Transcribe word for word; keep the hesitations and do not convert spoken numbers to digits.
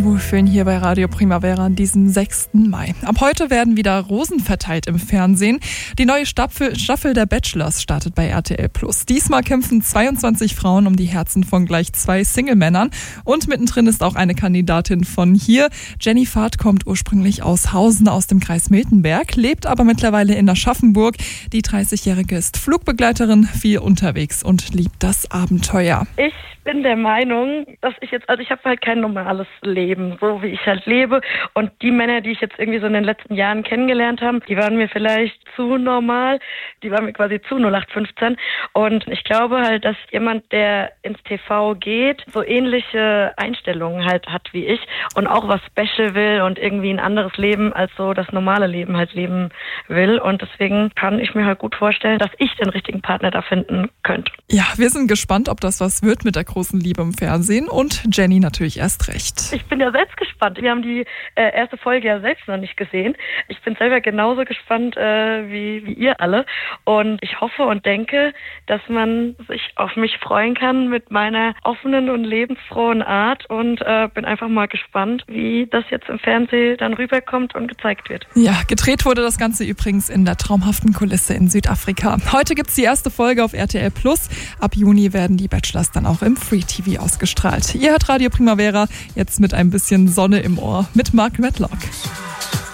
Wohlfühlen hier bei Radio Primavera an diesem sechsten Mai. Ab heute werden wieder Rosen verteilt im Fernsehen. Die neue Staffel, Staffel der Bachelors startet bei R T L Plus. Diesmal kämpfen zweiundzwanzig Frauen um die Herzen von gleich zwei Single-Männern. Und mittendrin ist auch eine Kandidatin von hier. Jenny Fahrt kommt ursprünglich aus Hausen aus dem Kreis Miltenberg, lebt aber mittlerweile in Aschaffenburg. Die dreißigjährige ist Flugbegleiterin, viel unterwegs und liebt das Abenteuer. Ich bin der Meinung, dass ich jetzt, also ich habe halt kein normales Leben, so wie ich halt lebe. Und die Männer, die ich jetzt irgendwie so in den letzten Jahren kennengelernt habe, die waren mir vielleicht zu normal, die waren mir quasi zu null acht fünfzehn. Und ich glaube halt, dass jemand, der ins T V geht, so ähnliche Einstellungen halt hat wie ich und auch was Special will und irgendwie ein anderes Leben als so das normale Leben halt leben will. Und deswegen kann ich mir halt gut vorstellen, dass ich den richtigen Partner da finden könnte. Ja, wir sind gespannt, ob das was wird mit der großen Liebe im Fernsehen und Jenny natürlich erst recht. Ich bin ja selbst gespannt. Wir haben die äh, erste Folge ja selbst noch nicht gesehen. Ich bin selber genauso gespannt äh, wie, wie ihr alle und ich hoffe und denke, dass man sich auf mich freuen kann mit meiner offenen und lebensfrohen Art und äh, bin einfach mal gespannt, wie das jetzt im Fernsehen dann rüberkommt und gezeigt wird. Ja, gedreht wurde das Ganze übrigens in der traumhaften Kulisse in Südafrika. Heute gibt's die erste Folge auf R T L Plus. Ab Juni werden die Bachelors dann auch im Free T V ausgestrahlt. Ihr hört Radio Primavera, jetzt mit ein bisschen Sonne im Ohr mit Mark Medlock.